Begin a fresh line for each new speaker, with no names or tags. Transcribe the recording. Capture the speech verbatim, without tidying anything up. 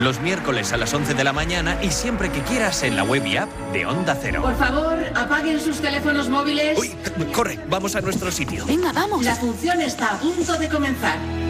Los miércoles a las once de la mañana y siempre que quieras en la web y app de Onda Cero.
Por favor, apaguen sus teléfonos móviles.
Uy, corre, vamos a nuestro sitio.
Venga, vamos.
La función está a punto de comenzar.